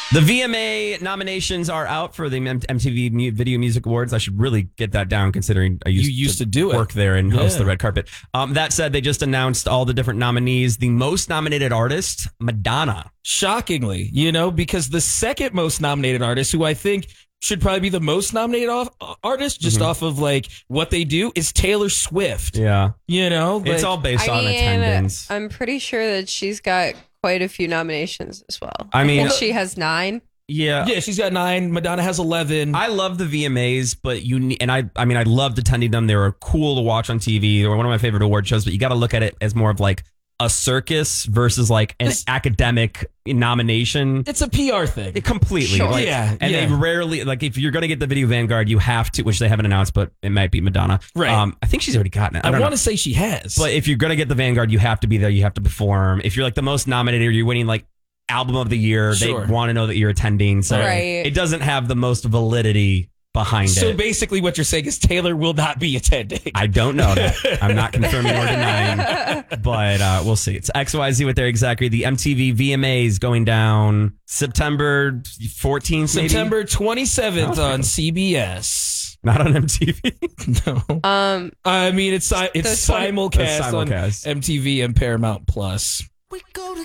The VMA nominations are out for the MTV Video Music Awards. I should really get that down, considering I used to do work there and host the red carpet. That said, they just announced all the different nominees. The most nominated artist, Madonna. Shockingly, because the second most nominated artist, who I think should probably be the most nominated artist, just off of what they do, is Taylor Swift. Yeah, it's all based on attendance. I'm pretty sure that she's got quite a few nominations as well. I think she has 9. Yeah, she's got 9. Madonna has 11. I love the VMAs, but I loved attending them. They were cool to watch on TV. They were one of my favorite award shows. But you got to look at it as more of a circus versus an academic nomination. It's a PR thing. Completely. Sure. They rarely, if you're going to get the Video Vanguard, you have to, which they haven't announced, but it might be Madonna. Right. I think she's already gotten it. I want to say she has. But if you're going to get the Vanguard, you have to be there. You have to perform. If you're the most nominated or you're winning album of the year, they want to know that you're attending. So it doesn't have the most validity behind it. So basically what you're saying is Taylor will not be attending. I don't know that. I'm not confirming or denying, but we'll see. It's XYZ with their exactly. The MTV VMAs going down September 14th, September 27th on CBS. Not on MTV. No. I mean, it's simulcast on MTV and Paramount Plus.